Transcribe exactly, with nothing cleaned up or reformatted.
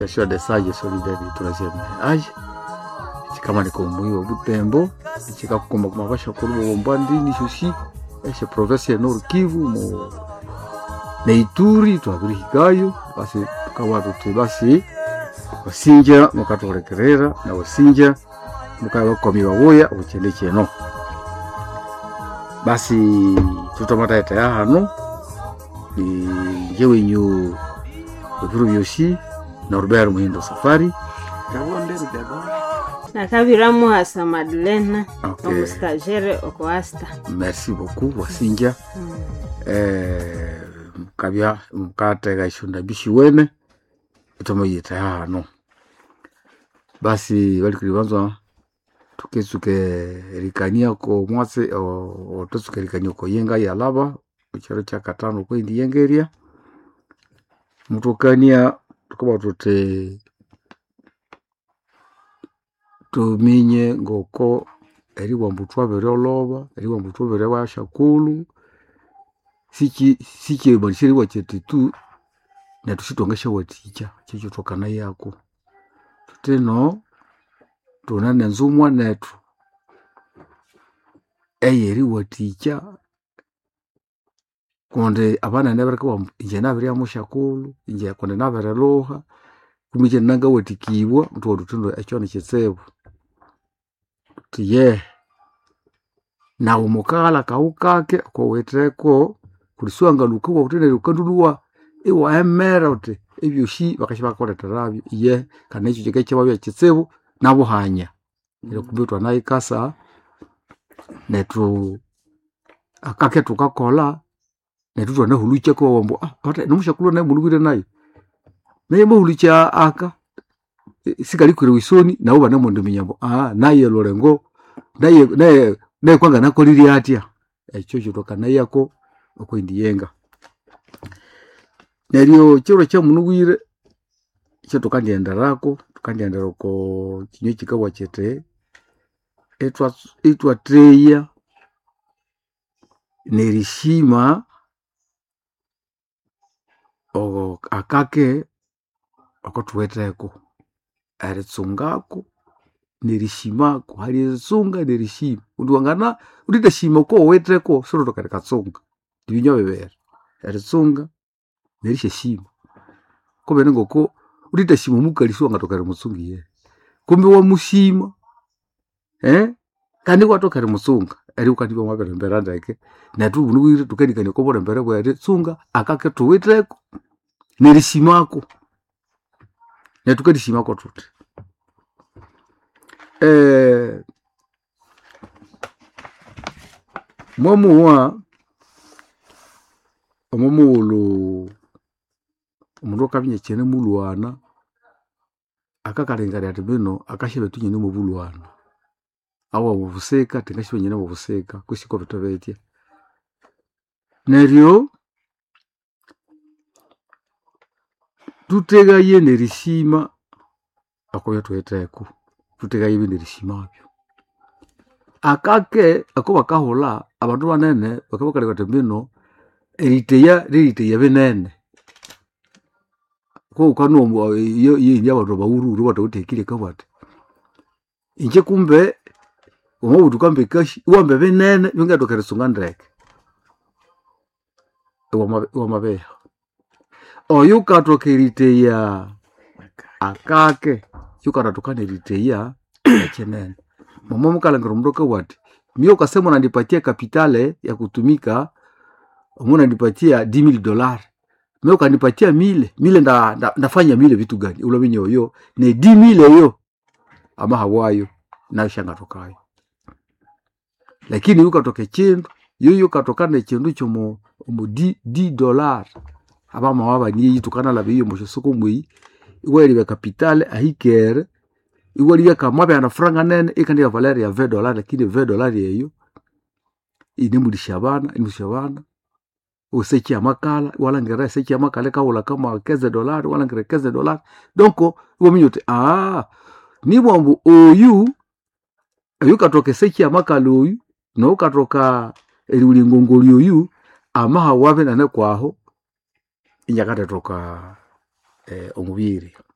Yashua desaje solidarity tunasema aje kama niko muyo Butembo chika kukomba kumabasha kurubo bombandi ni shushi eshe province ya Nord Kivu mu na Ituri twabiri higayo basi tukawa tuti basi wasinja mukatorekerera na wasinja mukawa komiwa woya uchendeke no basi tutamata eta hano ni jewe nyu buru yoshi Norbert Muhindo Safari Kabonde Rubego na Kabiramu Hasa Madeleine okay. Stagiaire Okoasta. Merci beaucoup wasinja mm. eh kabya mkate gaishunda bishi wene itomoyita hano basi wali kulibanza tukesuke rikania ko mwase o tosuke rikania ko yenga ya laba ucharo cha katano ko indi yengeria mutokania tukoba tute tuminye ngoko eri wambutwa bere loba eri wambutwa bere wa shakulu siki siki banishiri wa chetu na tushitongesha waticha chicho tokana yako tuteno tunane nzumwa netu eyeri waticha konde abana nebereka wa inje nabiri ya mushakulu inje konde nabere loha kumije nanga watikibwa mtu tundo achone chetsebo tiye na umukala kaukake ko wetreko kuliswanga lukuwa utene lukandulwa ewa emera uti ebyo shi bakashibaka kole tarabi iye kana icho chike chabya chitsebo nabo hanya ile mm. kubitwa nayi kasa netu akake tukakola netu twana huluche ko wambo ah ata nomushakulo nayi mulugire nayi naye mohulucha aka sikali kure wisoni nawo bana mondo minyambo ah naye lorengo naye naye naye kwanga nakoliri atia echo chotoka naye yako uko indiyenga neryo chiro cha munugwire cyo tukandenda rako tukandenda roko kinyo kikawa chete etwa etwa treya nerishima o akake akotweteko aritsungako nerishimako hali tsunga nerishima undwangana uditashima ko weteko soro tokareka tsunga dibinyo bebera aritsunga nerishima ko benengo ko uditashima mukaliswa ngatokare mutsungiye kumbe wa mushima eh kandi kwatokare mutsunga ari ukati bwa mabere mberanda yake na tu bunuwire tukadikane ko bora mbere bwa tsunga akake tuweteko nerishimako na tukadishimako tuti eh mwamuwa omumulo omundu kabinye chene mulwana akakalengara ati bino akashibe tunyene mu bulwana awa buvuseka tingashibe nyene mu buseka kushiko bitobetia neryo tutega ye nerishima akoya tweteko tutega ye nerishima byo akake akoba kahola abantu banene bakabakale katembino eriteya eriteya benene ko ukano iyo iyo abantu bawururu batotekile kabate inje kumbe umubudu kambe kashi uambe benene yonga dokere sungandreke ewa wa mabe oyo katokeriteya akake yukara tukane riteya chenene mama mkalangiro mdoka wati mio kasema nandipatia kapitale ya kutumika umuna ndipatia dix mille dollars mio kanipatia mille mille nda, nda ndafanya mille vitu gani ulo minyo yo ne dix mille yo ama hawayo na shanga tokayo lakini yuka toke chindu yo yuka tokane chindu chomo mu dix dollars aba mawaba ni yitukana la biyo mo soko mwi iweli ya kapitale ahikere iwali ya kamabe ana franga nene ikandi ya valeri ya vingt dollars lakini vingt dollars yeyo ini mulishabana ini mulishabana usechi ya makala wala ngere sechi ya makala kaula kama quinze dollars wala ngere quinze dollars donc uwo minyote ah ni mwambu oyu ayu katoke sechi ya makala oyu no katoka eli ulingongoli oyu ama hawabe nane kwaho inyakata toka eh omubiri